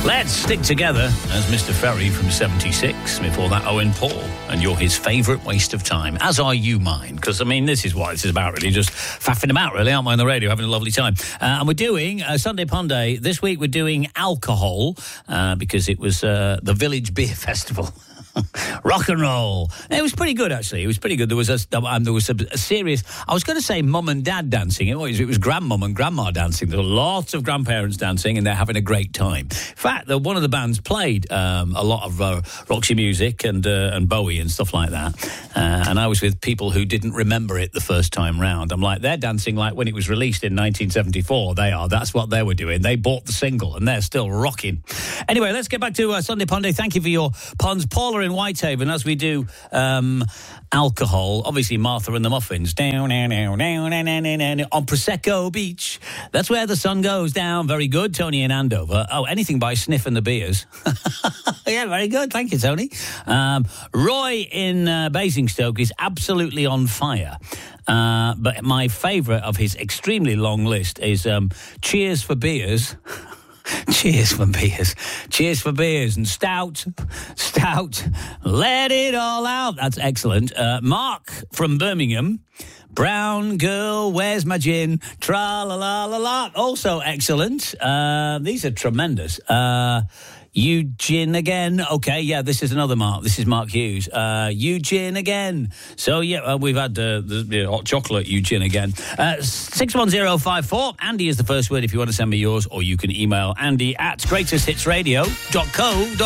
Let's stick together as Mr. Ferry from 76. Before that, Owen Paul. And you're his favourite waste of time, as are you mine. Because, I mean, this is what this is about, really. Just faffing about, really, aren't we, on the radio, having a lovely time. And we're doing Sunday Ponday. This week we're doing alcohol because it was the Village Beer Festival. Rock and roll. It was pretty good, actually. It was pretty good. There was a serious... I was going to say mum and dad dancing. It was grandmum and grandma dancing. There were lots of grandparents dancing, and they're having a great time. In fact, one of the bands played a lot of Roxy Music and Bowie and stuff like that. And I was with people who didn't remember it the first time round. I'm like, they're dancing like when it was released in 1974. They are. That's what they were doing. They bought the single, and they're still rocking. Anyway, let's get back to Sunday Ponday. Thank you for your puns. Paula in Whitehaven, as we do alcohol, obviously Martha and the Muffins, down, on Prosecco Beach. That's where the sun goes down. Very good, Tony in Andover. Oh, anything by Sniff and the Beers. Yeah, very good. Thank you, Tony. Roy in Basingstoke is absolutely on fire. But my favourite of his extremely long list is Cheers for Beers. Cheers for beers. Cheers for beers. And stout, let it all out. That's excellent. Mark from Birmingham. Brown girl, where's my gin? Tra-la-la-la-la. Also excellent. These are tremendous. Eugene again. Okay, yeah, this is another Mark. This is Mark Hughes. Eugene again. So, yeah, we've had the hot chocolate Eugene again. 61054. Andy is the first word if you want to send me yours, or you can email Andy at greatesthitsradio.co.uk.